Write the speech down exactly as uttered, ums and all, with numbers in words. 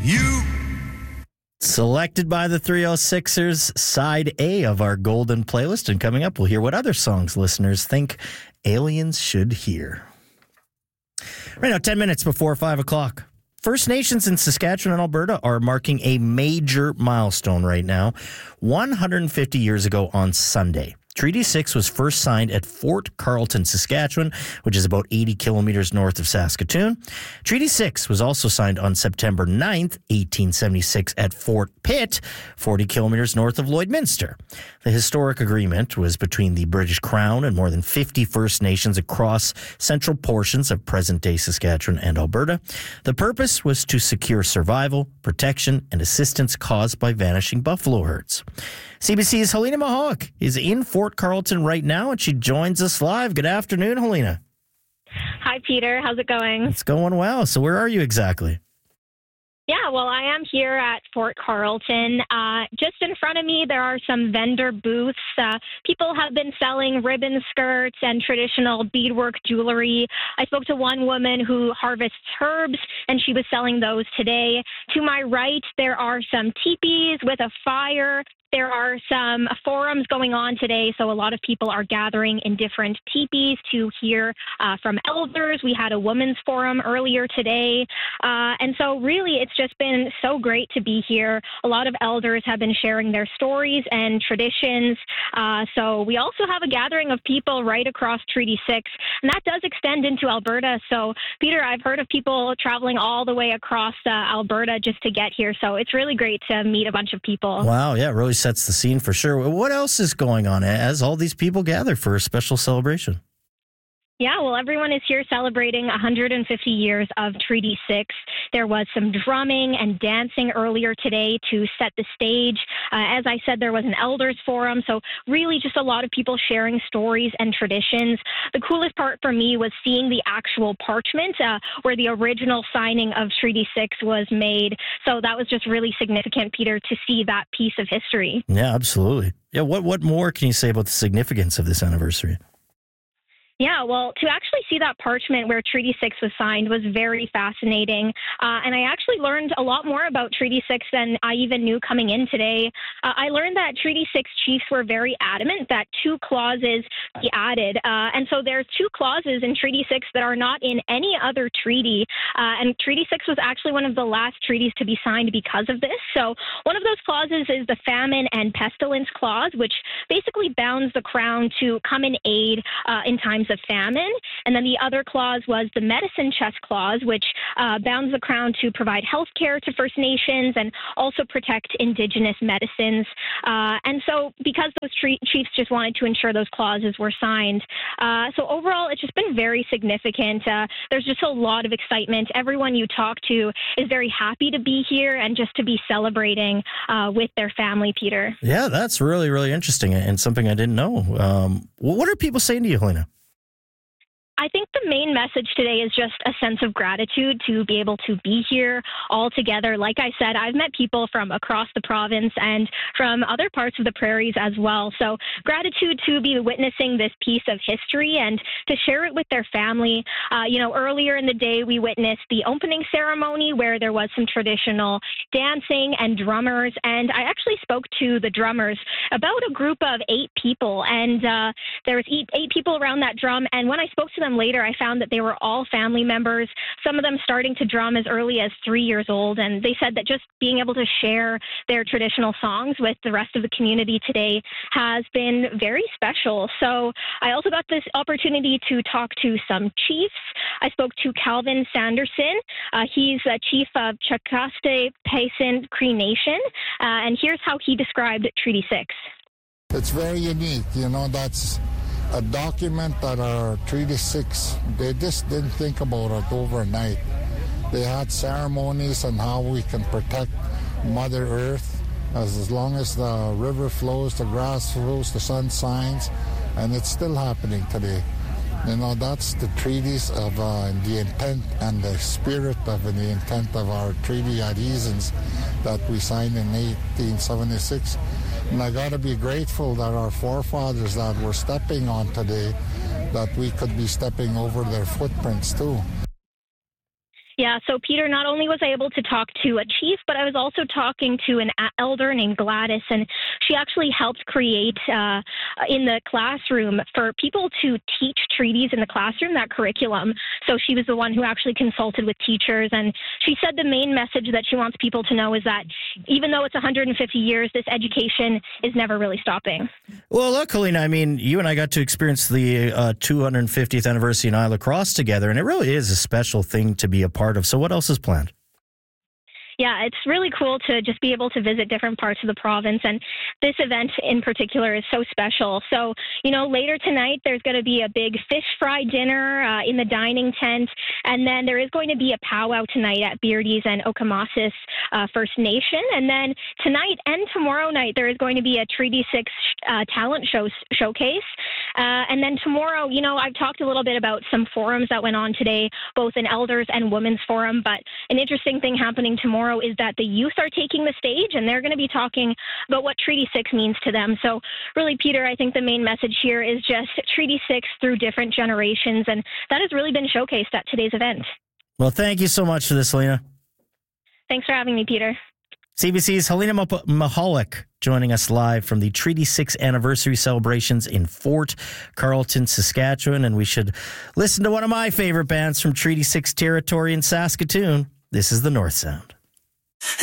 You. Selected by the three oh sixers, side A of our golden playlist. And coming up, we'll hear what other songs listeners think aliens should hear. Right now, ten minutes before five o'clock. First Nations in Saskatchewan and Alberta are marking a major milestone right now. one hundred fifty years ago on Sunday, Treaty six was first signed at Fort Carlton, Saskatchewan, which is about eighty kilometers north of Saskatoon. Treaty six was also signed on September ninth, eighteen seventy-six at Fort Pitt, forty kilometers north of Lloydminster. The historic agreement was between the British Crown and more than fifty First Nations across central portions of present-day Saskatchewan and Alberta. The purpose was to secure survival, protection, and assistance caused by vanishing buffalo herds. C B C's Helena Mahawk is in Fort Carlton right now, and she joins us live. Good afternoon, Helena. Hi, Peter. How's it going? It's going well. So where are you exactly? Yeah, well, I am here at Fort Carlton. Uh, just in front of me, there are some vendor booths. Uh, people have been selling ribbon skirts and traditional beadwork jewelry. I spoke to one woman who harvests herbs, and she was selling those today. To my right, there are some teepees with a fire. There are some forums going on today, so a lot of people are gathering in different teepees to hear uh, from elders. We had a women's forum earlier today, uh, and so really it's just been so great to be here. A lot of elders have been sharing their stories and traditions, uh, so we also have a gathering of people right across Treaty six, and that does extend into Alberta. So, Peter, I've heard of people traveling all the way across uh, Alberta just to get here, so it's really great to meet a bunch of people. Wow, yeah, really sets the scene for sure. What else is going on as all these people gather for a special celebration? Yeah, well, everyone is here celebrating one hundred fifty years of Treaty six. There was some drumming and dancing earlier today to set the stage. Uh, as I said, there was an elders forum, so really just a lot of people sharing stories and traditions. The coolest part for me was seeing the actual parchment uh, where the original signing of Treaty six was made. So that was just really significant, Peter, to see that piece of history. Yeah, absolutely. Yeah, what, what more can you say about the significance of this anniversary? Yeah, well, to actually see that parchment where Treaty six was signed was very fascinating. Uh, and I actually learned a lot more about Treaty six than I even knew coming in today. Uh, I learned that Treaty six chiefs were very adamant that two clauses be added. Uh, and so there's two clauses in Treaty six that are not in any other treaty. Uh, and Treaty six was actually one of the last treaties to be signed because of this. So one of those clauses is the Famine and Pestilence Clause, which basically bounds the Crown to come in aid uh, in times of famine. And then the other clause was the Medicine Chest Clause, which uh, bounds the Crown to provide health care to First Nations and also protect Indigenous medicines. Uh, and so because those tre- chiefs just wanted to ensure those clauses were signed. Uh, so overall, it's just been very significant. Uh, there's just a lot of excitement. Everyone you talk to is very happy to be here and just to be celebrating uh, with their family, Peter. Yeah, that's really, really interesting and something I didn't know. Um, what are people saying to you, Helena? I think the main message today is just a sense of gratitude to be able to be here all together. Like I said, I've met people from across the province and from other parts of the prairies as well. So gratitude to be witnessing this piece of history and to share it with their family. Uh, you know, earlier in the day, we witnessed the opening ceremony where there was some traditional dancing and drummers. And I actually spoke to the drummers, about a group of eight people. And uh, there was eight, eight people around that drum. And when I spoke to them later, I found that they were all family members, some of them starting to drum as early as three years old. And they said that just being able to share their traditional songs with the rest of the community today has been very special. So I also got this opportunity to talk to some chiefs. I spoke to Calvin Sanderson. Uh, he's a chief of Chakaste Payson Cree Nation. Uh, and here's how he described Treaty six. It's very unique. You know, that's a document that our Treaty six, they just didn't think about it overnight. They had ceremonies on how we can protect Mother Earth. As, as long as the river flows, the grass flows, the sun shines, and it's still happening today. You know, that's the treaties of uh, the intent and the spirit of the intent of our treaty adhesions that we signed in eighteen seventy-six. And I got to be grateful that our forefathers that we're stepping on today, that we could be stepping over their footprints too. Yeah, so Peter, not only was I able to talk to a chief, but I was also talking to an elder named Gladys, and she actually helped create uh, in the classroom for people to teach treaties in the classroom, that curriculum. So she was the one who actually consulted with teachers, and she said the main message that she wants people to know is that even though it's one hundred fifty years, this education is never really stopping. Well, look, Helena, I mean, you and I got to experience the uh, two hundred fiftieth anniversary in Isle of Cross together, and it really is a special thing to be a part of. So what else is planned? Yeah, it's really cool to just be able to visit different parts of the province. And this event in particular is so special. So, you know, later tonight, there's going to be a big fish fry dinner uh, in the dining tent. And then there is going to be a powwow tonight at Beardy's and Okamasis uh, First Nation. And then tonight and tomorrow night, there is going to be a Treaty six uh, talent show showcase. Uh, and then tomorrow, you know, I've talked a little bit about some forums that went on today, both an elders and women's forum. But an interesting thing happening tomorrow is that the youth are taking the stage, and they're going to be talking about what Treaty six means to them. So really, Peter, I think the main message here is just Treaty six through different generations, and that has really been showcased at today's event. Well, thank you so much for this, Helena. Thanks for having me, Peter. C B C's Helena Mahalik joining us live from the Treaty six anniversary celebrations in Fort Carlton, Saskatchewan. And we should listen to one of my favorite bands from Treaty six territory in Saskatoon. This is the North Sound.